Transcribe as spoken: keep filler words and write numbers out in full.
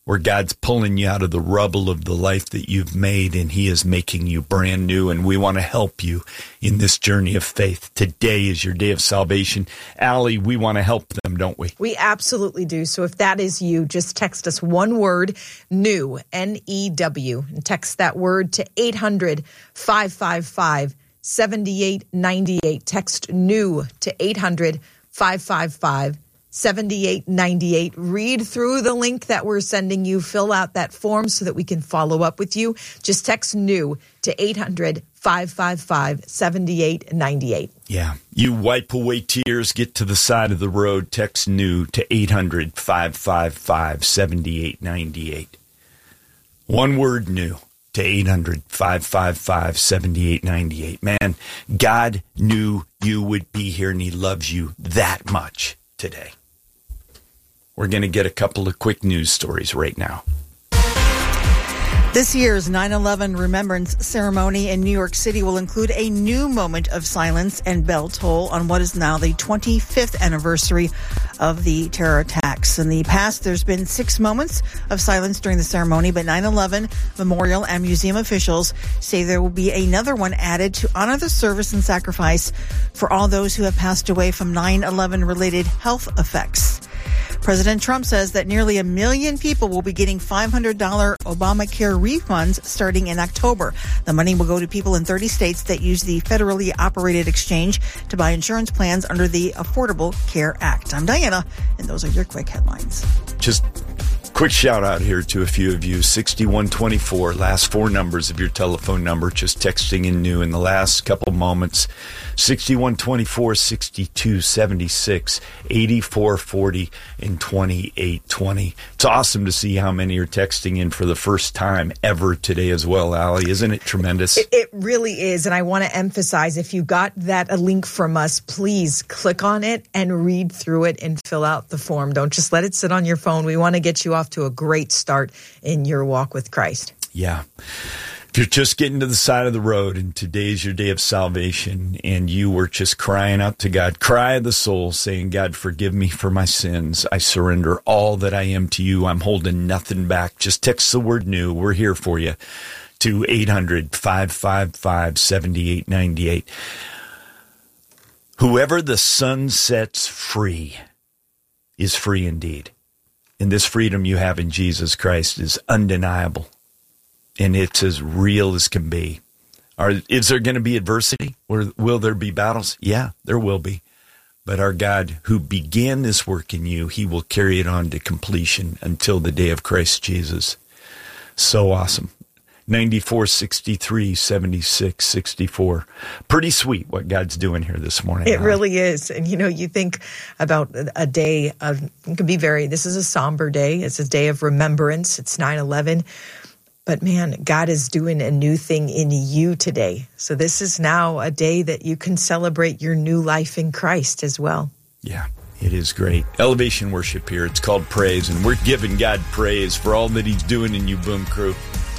where God's pulling you out of the rubble of the life that you've made, and he is making you brand new. And we want to help you in this journey of faith. Today is your day of salvation. Allie, we want to help them, don't we? We absolutely do. So if that is you, just text us one word, NEW, N E W, and text that word to eight hundred, five five five, seven eight nine eight. Text NEW to eight hundred, five five five, seven eight nine eight. Read through the link that we're sending you. Fill out that form so that we can follow up with you. Just text NEW to eight hundred, five five five, seven eight nine eight. Yeah. You wipe away tears, get to the side of the road. Text NEW to eight hundred, five five five, seven eight nine eight. One word, NEW, to eight hundred, five five five, seven eight nine eight. Man, God knew you would be here, and he loves you that much today. We're going to get a couple of quick news stories right now. This year's nine eleven Remembrance Ceremony in New York City will include a new moment of silence and bell toll on what is now the twenty-fifth anniversary of the terror attacks. In the past, there's been six moments of silence during the ceremony, but nine eleven Memorial and Museum officials say there will be another one added to honor the service and sacrifice for all those who have passed away from nine eleven related health effects. President Trump says that nearly a million people will be getting five hundred dollars Obamacare refunds starting in October. The money will go to people in thirty states that use the federally operated exchange to buy insurance plans under the Affordable Care Act. I'm Diana, and those are your quick headlines. Just quick shout out here to a few of you. sixty-one twenty-four, last four numbers of your telephone number, just texting in new in the last couple moments. sixty-one twenty-four, sixty-two seventy-six, eighty-four forty, and twenty-eight twenty. It's awesome to see how many are texting in for the first time ever today as well, Allie. Isn't it tremendous? It, it really is. And I want to emphasize, if you got that a link from us, please click on it and read through it and fill out the form. Don't just let it sit on your phone. We want to get you off to a great start in your walk with Christ. Yeah. If you're just getting to the side of the road and today's your day of salvation and you were just crying out to God, cry of the soul, saying, God, forgive me for my sins. I surrender all that I am to you. I'm holding nothing back. Just text the word NEW. We're here for you to eight hundred, five five five, seven eight nine eight. Whoever the Son sets free is free indeed. And this freedom you have in Jesus Christ is undeniable. And it's as real as can be. Are, is there going to be adversity? Or will there be battles? Yeah, there will be. But our God, who began this work in you, he will carry it on to completion until the day of Christ Jesus. So awesome. ninety-four, sixty-three, seventy-six, sixty-four. Pretty sweet what God's doing here this morning. It huh? really is. And, you know, you think about a day of, it can be very, this is a somber day. It's a day of remembrance. It's nine eleven. But man, God is doing a new thing in you today. So this is now a day that you can celebrate your new life in Christ as well. Yeah, it is great. Elevation worship here. It's called praise, and we're giving God praise for all that he's doing in you, Boom Crew.